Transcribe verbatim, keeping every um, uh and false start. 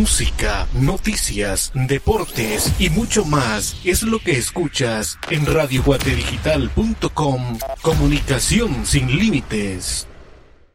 música, noticias, deportes y mucho más es lo que escuchas en radio guate digital punto com. Comunicación sin límites.